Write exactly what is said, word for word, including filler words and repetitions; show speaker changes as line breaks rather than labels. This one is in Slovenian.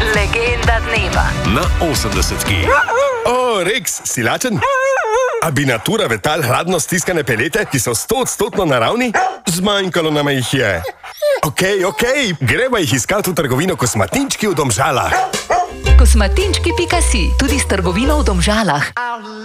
Legenda dneva
na osemdesetki.
O, Rex, si lačen? A bi natura vetal hladno stiskane pelete, ki so stoodstotno naravni? Zmanjkalo nam jih je. Okej, okej, gremo jih iskati v trgovino Kosmatinčki v Domžalah.
Kosmatinčki pika si, tudi s trgovino v Domžalah.